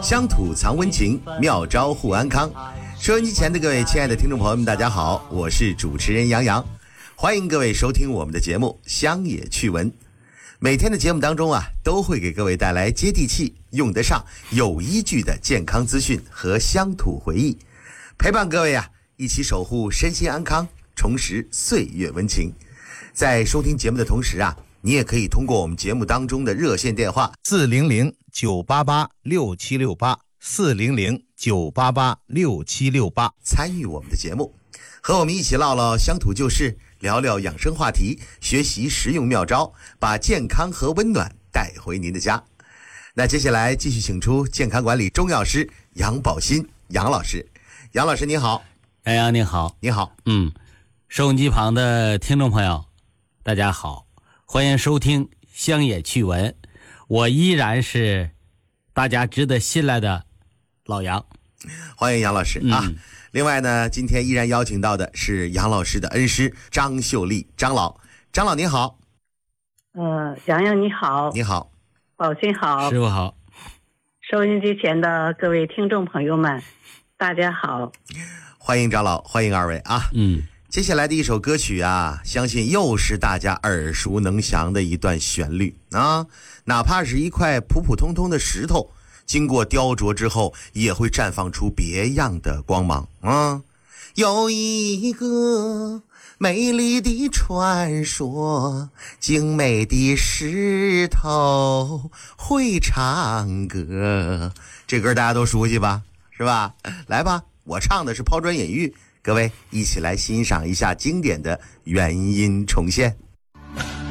乡土藏温情，妙招护安康。收音机前的各位亲爱的听众朋友们，大家好，我是主持人杨洋，欢迎各位收听我们的节目《乡野趣闻》。每天的节目当中啊，都会给各位带来接地气、用得上、有依据的健康资讯和乡土回忆，陪伴各位啊一起守护身心安康，重拾岁月温情。在收听节目的同时啊，你也可以通过我们节目当中的热线电话 400-988-6768，400-988-6768 参与我们的节目，和我们一起唠唠乡土旧事，聊聊养生话题，学习实用妙招，把健康和温暖带回您的家。那接下来继续请出健康管理中药师杨宝新杨老师。杨老师你好。 杨洋你好。 你好。 收音机旁的听众朋友大家好，欢迎收听乡野趣闻，我依然是大家值得信赖的老杨。 欢迎杨老师啊。另外呢，今天依然邀请到的是杨老师的恩师张秀丽张老。张老你好。 洋洋你好。 你好。 宝新好。 师傅好。 收音机前的各位听众朋友们大家好。 欢迎张老，欢迎二位啊。接下来的一首歌曲啊，相信又是大家耳熟能详的一段旋律啊，哪怕是一块普普通通的石头，经过雕琢之后也会绽放出别样的光芒啊。有一个美丽的传说，精美的石头会唱歌，这歌大家都熟悉吧，是吧？来吧，我唱的是抛砖引玉，各位一起来欣赏一下经典的原音重现。